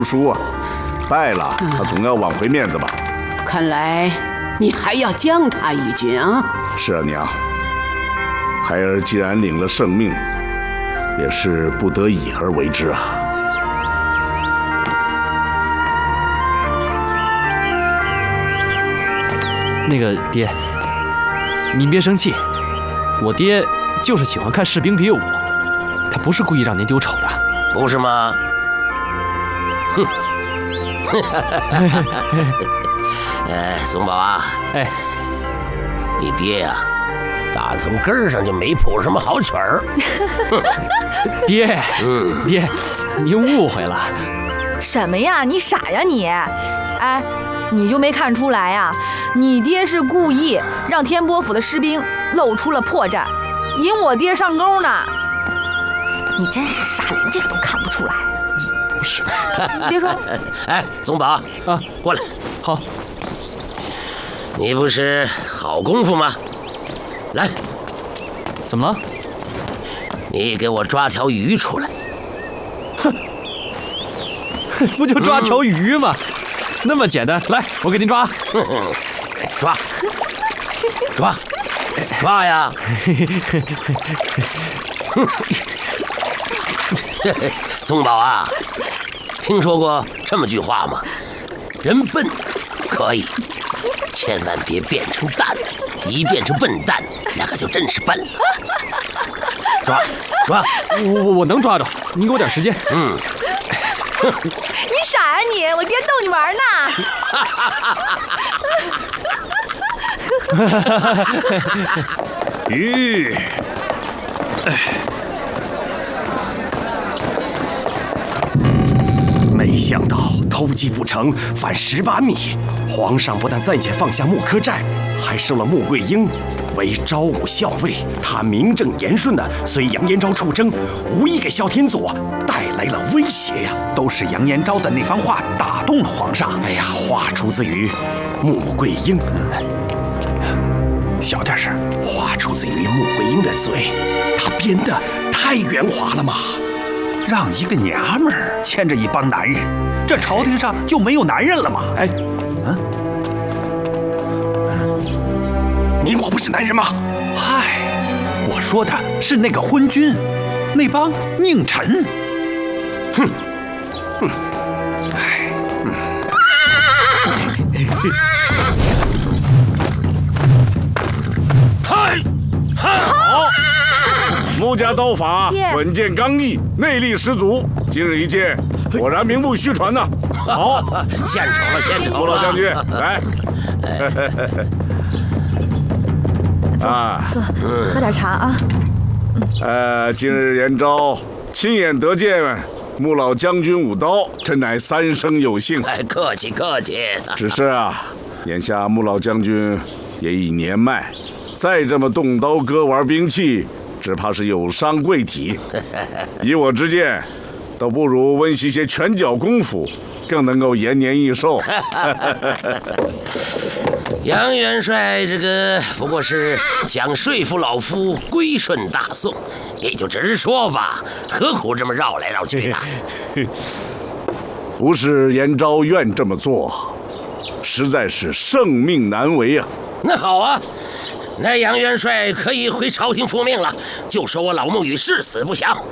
叔啊，败了他总要挽回面子吧？ 看来你还要将他一军啊！ 是啊，娘。孩儿既然领了圣命，也是不得已而为之啊。 那个爹，您别生气，我爹就是喜欢看士兵比武，他不是故意让您丢丑的， 不是吗？哼。松宝啊， 哎， 你爹呀，打从根儿上就没谱什么好曲儿。 爹，爹，您误会了。 什么呀？你傻呀你？哎，你就没看出来呀？你爹是故意让天波府的士兵露出了破绽，引我爹上钩呢。你真是傻，连这个都看不出来。 不是， 你别说。 哎，宗宝啊， 过来。 好。 你不是好功夫吗？来， 怎么了？ 你给我抓条鱼出来。 哼，不就抓条鱼吗？那么简单，来，我给您抓。 抓，抓，抓呀！宗宝啊，听说过这么句话吗？人笨可以，千万别变成蛋，一变成笨蛋，那可就真是笨了。抓，抓！ 我能抓着，您给我点时间。 你傻呀你！我爹逗你玩呢。咦， 没想到偷鸡不成反18米，皇上不但暂且放下穆柯寨，还收了穆桂英为昭武校尉。他名正言顺地随杨延昭出征，无疑给萧天佐带来了威胁呀！ 都是杨延昭的那番话打动了皇上。 哎呀，话出自于穆桂英， 小点声。 话出自于穆桂英的嘴，她编的太圆滑了嘛！ 让一个娘们儿牵着一帮男人，这朝廷上就没有男人了吗？ 哎，你我不是男人吗？ 嗨，我说的是那个昏君，那帮佞臣。 哼， 好，穆家刀法稳健刚毅，内力十足。今日一见，果然名不虚传呐。好， 献丑了，献丑了。 穆老将军，来。 坐，喝点茶啊。 今日延昭亲眼得见穆老将军舞刀，真乃三生有幸。 哎，客气客气。 只是啊，眼下穆老将军也已年迈，再这么动刀割玩兵器，只怕是有伤贵体。以我之见，倒不如温习些拳脚功夫，更能够延年益寿。 杨元帅这个不过是想说服老夫归顺大宋，你就直说吧，何苦这么绕来绕去的？ 不是延昭愿这么做，实在是圣命难违啊。 那好啊，那杨元帅可以回朝廷复命了，就说我老穆与誓死不降。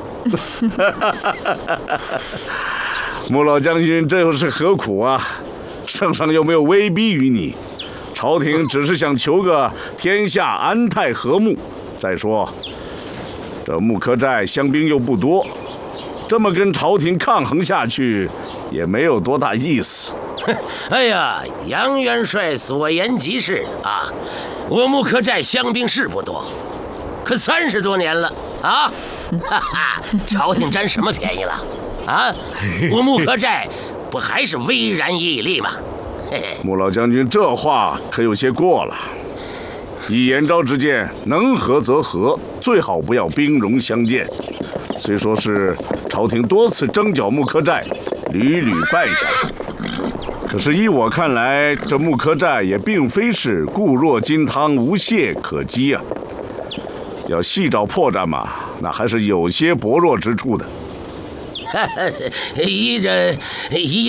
穆老将军，这又是何苦啊？圣上又没有威逼于你，朝廷只是想求个天下安泰和睦。再说，这穆柯寨乡兵又不多，这么跟朝廷抗衡下去，也没有多大意思。 哎呀，杨元帅所言极是啊！我穆柯寨乡兵是不多，可30多年了啊！哈哈，朝廷占什么便宜了？啊，我穆柯寨不还是巍然屹立吗？ 穆老将军这话可有些过了。以延昭之见，能和则和，最好不要兵戎相见。虽说是朝廷多次征剿穆柯寨，屡屡败下，可是依我看来，这穆柯寨也并非是固若金汤、无懈可击啊。要细找破绽嘛，那还是有些薄弱之处的。 依